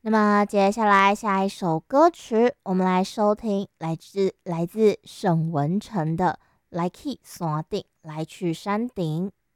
那么接下来下一首歌曲，我们来收听来自沈文成的《来去山顶》，来去山顶。